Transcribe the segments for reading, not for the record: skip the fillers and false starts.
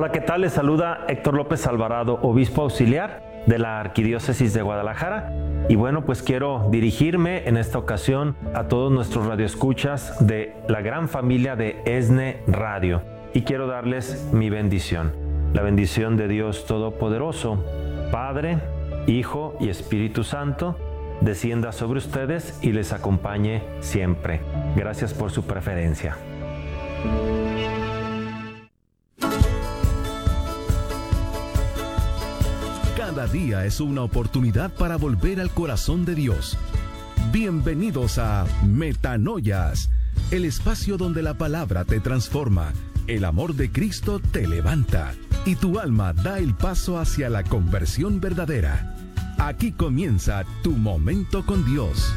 Hola, ¿qué tal? Les saluda Héctor López Alvarado, obispo auxiliar de la Arquidiócesis de Guadalajara. Y bueno, pues quiero dirigirme en esta ocasión a todos nuestros radioescuchas de la gran familia de ESNE Radio. Y quiero darles mi bendición, la bendición de Dios Todopoderoso, Padre, Hijo y Espíritu Santo, descienda sobre ustedes y les acompañe siempre. Gracias por su preferencia. Cada día es una oportunidad para volver al corazón de Dios. Bienvenidos a Metanoias, el espacio donde la palabra te transforma, el amor de Cristo te levanta y tu alma da el paso hacia la conversión verdadera. Aquí comienza tu momento con Dios.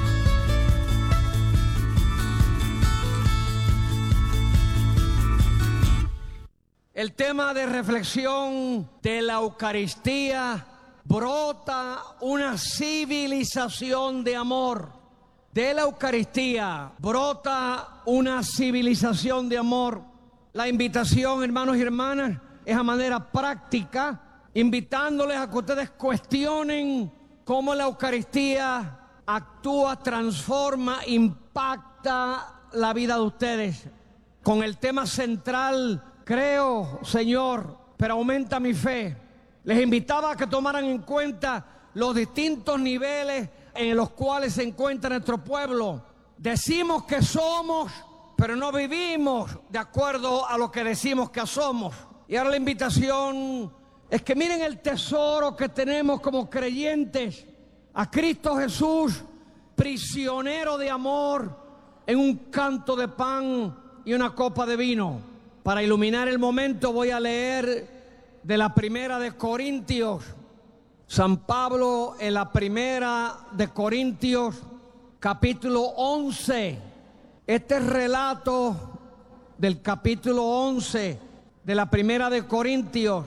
El tema de reflexión de la Eucaristía: brota una civilización de amor. De la Eucaristía brota una civilización de amor. La invitación, hermanos y hermanas, es a manera práctica, invitándoles a que ustedes cuestionen cómo la Eucaristía actúa, transforma, impacta la vida de ustedes. Con el tema central: creo, Señor, pero aumenta mi fe. Les invitaba a que tomaran en cuenta los distintos niveles en los cuales se encuentra nuestro pueblo. Decimos que somos, pero no vivimos de acuerdo a lo que decimos que somos. Y ahora la invitación es que miren el tesoro que tenemos como creyentes: a Cristo Jesús, prisionero de amor, en un canto de pan y una copa de vino. Para iluminar el momento voy a leer de la Primera de Corintios. San Pablo en la Primera de Corintios, capítulo 11. Este relato del capítulo 11 de la Primera de Corintios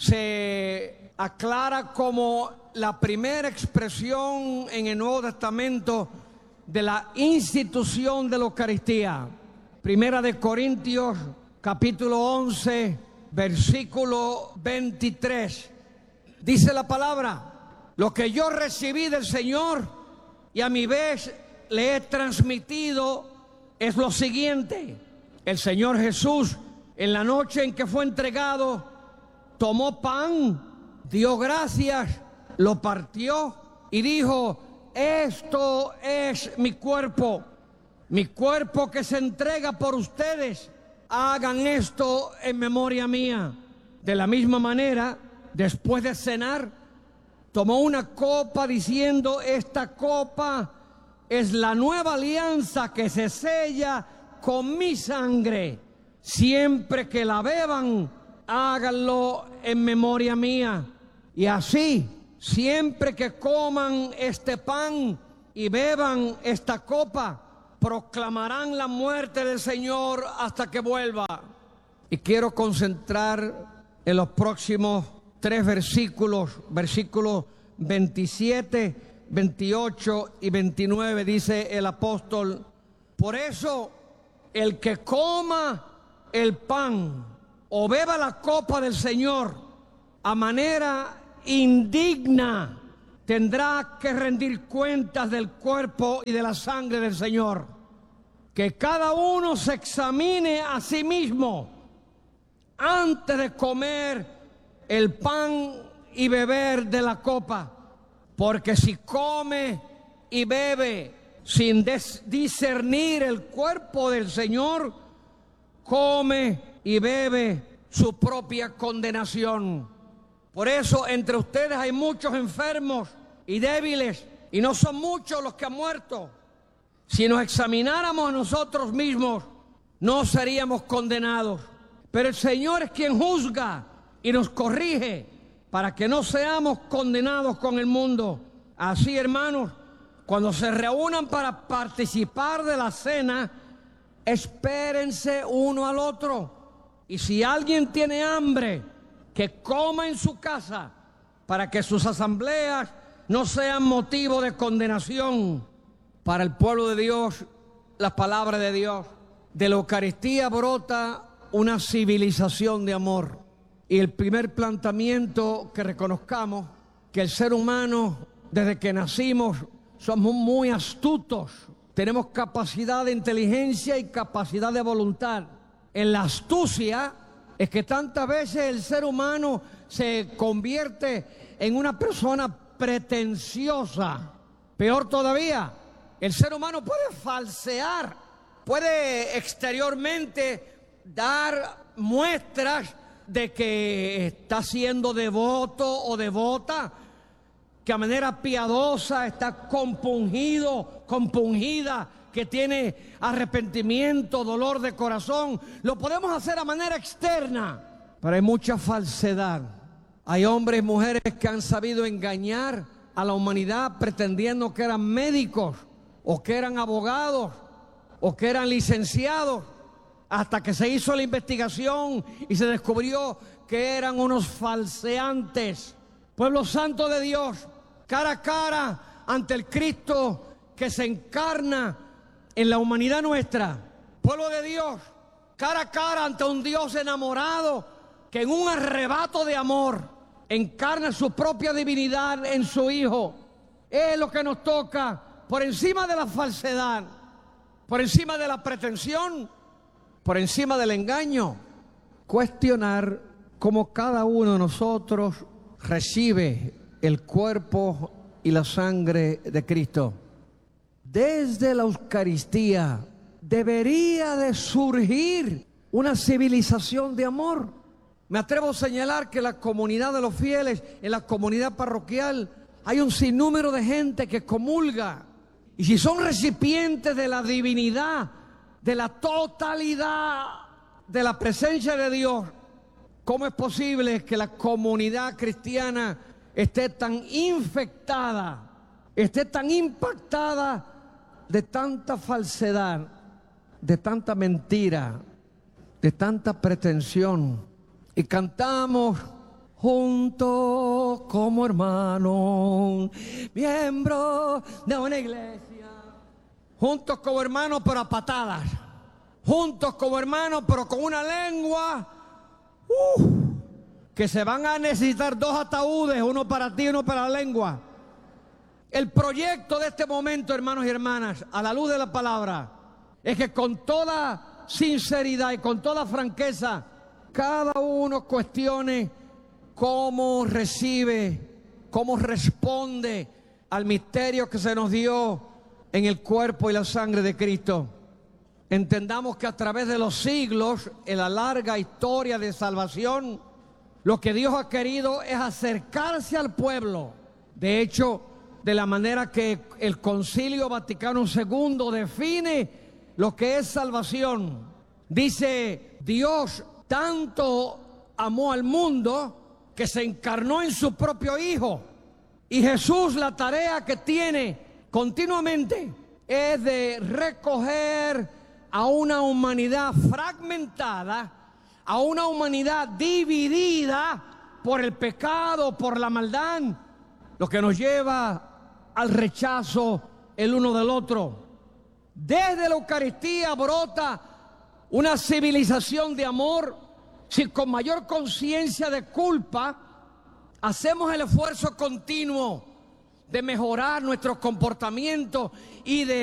se aclara como la primera expresión en el Nuevo Testamento de la institución de la Eucaristía. Primera de Corintios, capítulo 11, versículo 23. Dice la palabra: lo que yo recibí del Señor y a mi vez le he transmitido es lo siguiente. El Señor Jesús, en la noche en que fue entregado, tomó pan, dio gracias, lo partió y dijo: esto es mi cuerpo que se entrega por ustedes. Hagan esto en memoria mía. De la misma manera, después de cenar, tomó una copa diciendo: esta copa es la nueva alianza que se sella con mi sangre. Siempre que la beban, háganlo en memoria mía. Y así, siempre que coman este pan y beban esta copa, proclamarán la muerte del Señor hasta que vuelva. Y quiero concentrar en los próximos 3 versículos, versículos 27, 28 y 29, dice el apóstol: por eso, el que coma el pan o beba la copa del Señor a manera indigna, tendrá que rendir cuentas del cuerpo y de la sangre del Señor. Que cada uno se examine a sí mismo antes de comer el pan y beber de la copa. Porque si come y bebe sin discernir el cuerpo del Señor, come y bebe su propia condenación. Por eso entre ustedes hay muchos enfermos y débiles, y no son muchos los que han muerto. Si nos examináramos a nosotros mismos, no seríamos condenados. Pero el Señor es quien juzga y nos corrige para que no seamos condenados con el mundo. Así, hermanos, cuando se reúnan para participar de la cena, espérense uno al otro. Y si alguien tiene hambre, que coma en su casa, para que sus asambleas no sean motivo de condenación. Para el pueblo de Dios, la palabra de Dios: de la Eucaristía brota una civilización de amor. Y el primer planteamiento que reconozcamos que el ser humano, desde que nacimos, somos muy astutos. Tenemos capacidad de inteligencia y capacidad de voluntad. En la astucia es que tantas veces el ser humano se convierte en una persona pretenciosa. Peor todavía, el ser humano puede falsear, puede exteriormente dar muestras de que está siendo devoto o devota, que a manera piadosa está compungida, que tiene arrepentimiento, dolor de corazón. Lo podemos hacer a manera externa, pero hay mucha falsedad. Hay hombres y mujeres que han sabido engañar a la humanidad pretendiendo que eran médicos, o que eran abogados, o que eran licenciados, hasta que se hizo la investigación y se descubrió que eran unos falseantes. Pueblo santo de Dios, cara a cara ante el Cristo que se encarna en la humanidad nuestra. Pueblo de Dios, cara a cara ante un Dios enamorado que en un arrebato de amor encarna su propia divinidad en su Hijo. Es lo que nos toca, por encima de la falsedad, por encima de la pretensión, por encima del engaño, cuestionar cómo cada uno de nosotros recibe el cuerpo y la sangre de Cristo. Desde la Eucaristía debería de surgir una civilización de amor. Me atrevo a señalar que en la comunidad de los fieles, en la comunidad parroquial, hay un sinnúmero de gente que comulga. Y si son recipientes de la divinidad, de la totalidad de la presencia de Dios, ¿cómo es posible que la comunidad cristiana esté tan infectada, esté tan impactada de tanta falsedad, de tanta mentira, de tanta pretensión? Y cantamos juntos como hermanos, miembros de una iglesia. Juntos como hermanos, pero a patadas. Juntos como hermanos, pero con una lengua que se van a necesitar 2 ataúdes, uno para ti y uno para la lengua. El proyecto de este momento, hermanos y hermanas, a la luz de la palabra, es que con toda sinceridad y con toda franqueza, cada uno cuestione cómo recibe, cómo responde al misterio que se nos dio en el cuerpo y la sangre de Cristo. Entendamos que a través de los siglos, en la larga historia de salvación, lo que Dios ha querido es acercarse al pueblo. De hecho, de la manera que el Concilio Vaticano II define lo que es salvación. Dice: Dios tanto amó al mundo que se encarnó en su propio Hijo. Y Jesús, la tarea que tiene continuamente es de recoger a una humanidad fragmentada, a una humanidad dividida por el pecado, por la maldad, lo que nos lleva al rechazo el uno del otro. Desde la Eucaristía brota una civilización de amor. Si con mayor conciencia de culpa hacemos el esfuerzo continuo de mejorar nuestro comportamiento y de